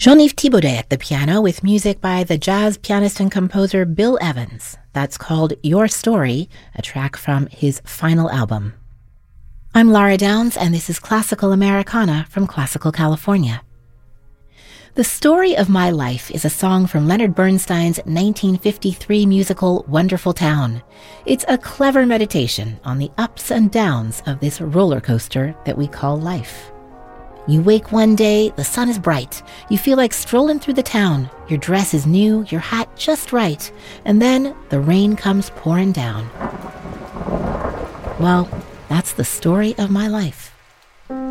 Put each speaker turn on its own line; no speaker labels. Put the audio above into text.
Jean-Yves Thibaudet at the piano with music by the jazz pianist and composer Bill Evans. That's called Your Story, a track from his final album. I'm Laura Downs, and this is Classical Americana from Classical California. The Story of My Life is a song from Leonard Bernstein's 1953 musical Wonderful Town. It's a clever meditation on the ups and downs of this roller coaster that we call life. You wake one day, the sun is bright, you feel like strolling through the town, your dress is new, your hat just right, and then the rain comes pouring down. Well, that's the story of my life.